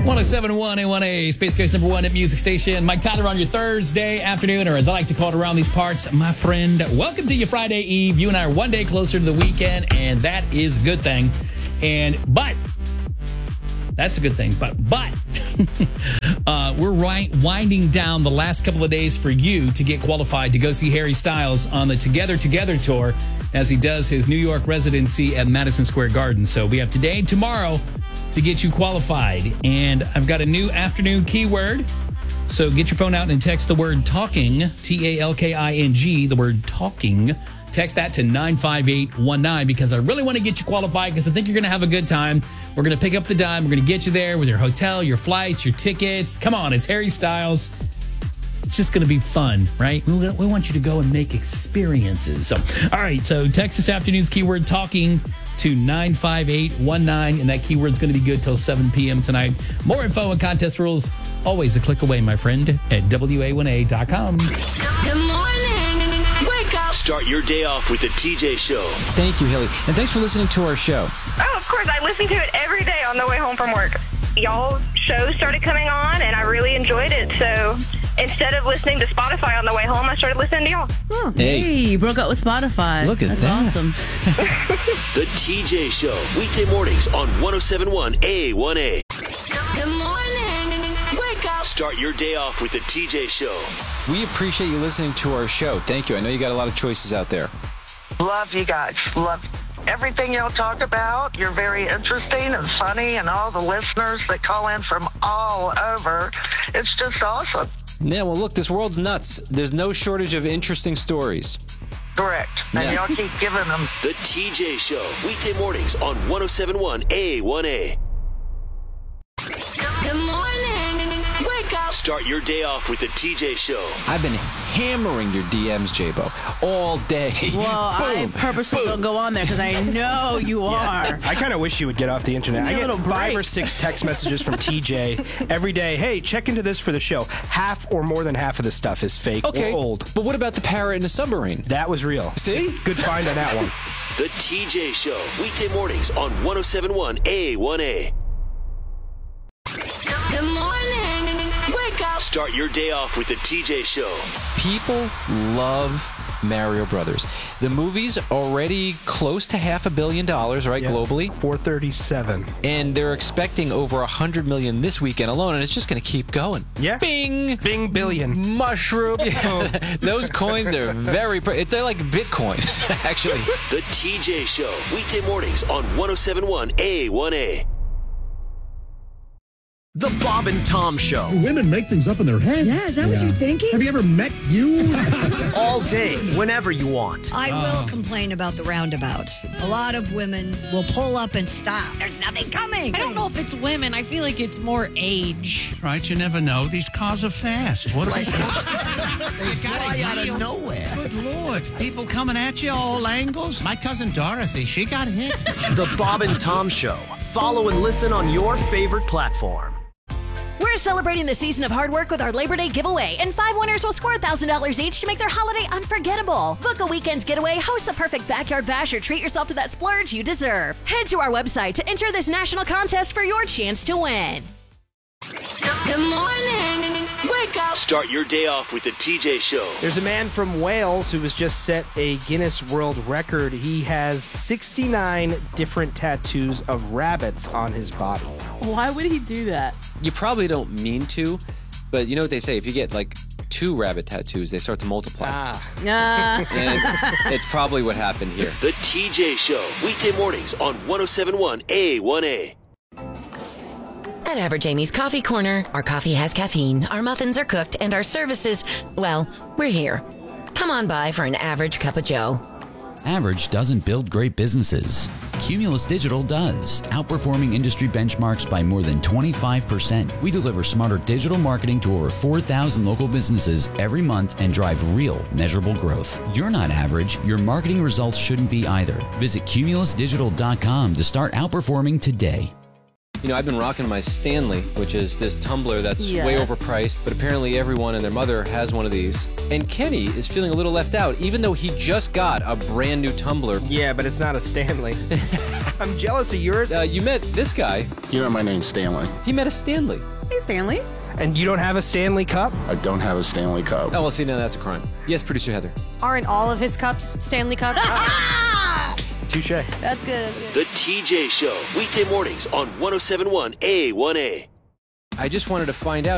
1071 A1A, Space Coast number one at Music Station. Mike Tyler on your Thursday afternoon, or as I like to call it around these parts, my friend. Welcome to your Friday Eve. You and I are one day closer to the weekend, and that is a good thing. But that's a good thing. But we're winding down the last couple of days for you to get qualified to go see Harry Styles on the Together tour as he does his New York residency at Madison Square Garden. So we have today and tomorrow to get you qualified. And I've got a new afternoon keyword. So get your phone out and text the word talking, TALKING, the word talking. Text that to 95819 because I really want to get you qualified because I think you're going to have a good time. We're going to pick up the dime. We're going to get you there with your hotel, your flights, your tickets. Come on, it's Harry Styles. It's just going to be fun, right? We want you to go and make experiences. So, all right, so text this afternoon's keyword talking to 95819, and that keyword's going to be good till 7 p.m. tonight. More info and contest rules always a click away, my friend, at WA1A.com. Good morning. Wake up. Start your day off with the TJ Show. Thank you, Hilly. And thanks for listening to our show. Oh, of course. I listen to it every day on the way home from work. Y'all's show started coming on, and I really enjoyed it. So instead of listening to Spotify on the way home, I started listening to y'all. Oh, hey, you broke up with Spotify. Look at That's that. Awesome. The TJ Show. Weekday mornings on 1071 A1A. Good morning. Wake up. Start your day off with the TJ Show. We appreciate you listening to our show. Thank you. I know you got a lot of choices out there. Love you guys. Love everything y'all talk about. You're very interesting and funny, and all the listeners that call in from all over. It's just awesome. Yeah, well, look, this world's nuts. There's no shortage of interesting stories. Correct. And Yeah. y'all keep giving them. The TJ Show. Weekday mornings on 1071 A1A. Good morning. Wake up. Start your day off with the TJ Show. I've been hammering your DMs, J-Bo, all day. Well, I purposely don't go on there because I know you are. I kind of wish you would get off the internet. I Give me a get little 5 or break. 6 text messages from TJ every day. Hey, check into this for the show. Half or more than half of the stuff is fake Okay, or old. but what about the parrot in the submarine? That was real. See? Good find on that one. The TJ Show. Weekday mornings on 1071 A1A. Good morning. Wake up. Start your day off with the TJ Show. People love Mario Brothers. The movie's already close to $500 million, right, Yeah. globally? 437. And they're expecting over $100 million this weekend alone, and it's just going to keep going. Yeah. Bing! Bing billion. Mushroom. Yeah. Those coins are they're like Bitcoin, actually. The TJ Show. Weekday mornings on 1071 A1A. The Bob and Tom Show. Women make things up in their head. Yeah, is that what you're thinking? Have you ever met you? All day, whenever you want. I will complain about the roundabouts. A lot of women will pull up and stop. There's nothing coming. I don't know if it's women. I feel like it's more age. Right, you never know. These cars are fast. What They fly out of nowhere. Good Lord. People coming at you all angles. My cousin Dorothy, she got hit. The Bob and Tom Show. Follow and listen on your favorite platform. We're celebrating the season of hard work with our Labor Day giveaway, and 5 winners will score $1,000 each to make their holiday unforgettable. Book a weekend getaway, host the perfect backyard bash, or treat yourself to that splurge you deserve. Head to our website to enter this national contest for your chance to win. Good morning. Wake up. Start your day off with the TJ Show. There's a man from Wales who has just set a Guinness World Record. He has 69 different tattoos of rabbits on his body. Why would he do that? You probably don't mean to, but you know what they say? If you get like 2 rabbit tattoos, they start to multiply. And it's probably what happened here. The TJ Show. Weekday mornings on 1071 A1A. At Average Amy's Coffee Corner, our coffee has caffeine, our muffins are cooked, and our services, well, we're here. Come on by for an average cup of joe. Average doesn't build great businesses. Cumulus Digital does, outperforming industry benchmarks by more than 25%. We deliver smarter digital marketing to over 4,000 local businesses every month and drive real, measurable growth. You're not average. Your marketing results shouldn't be either. Visit cumulusdigital.com to start outperforming today. You know, I've been rocking my Stanley, which is this tumbler that's way overpriced, but apparently everyone and their mother has one of these. And Kenny is feeling a little left out, even though he just got a brand new tumbler. Yeah, but it's not a Stanley. I'm jealous of yours. You met this guy. You know, my name's Stanley. He met a Stanley. Hey, Stanley. And you don't have a Stanley Cup? I don't have a Stanley Cup. Oh, well, see, now that's a crime. Yes, producer Heather. Aren't all of his cups Stanley Cups? Touche. That's good. The TJ Show, weekday mornings on 107.1 A1A. I just wanted to find out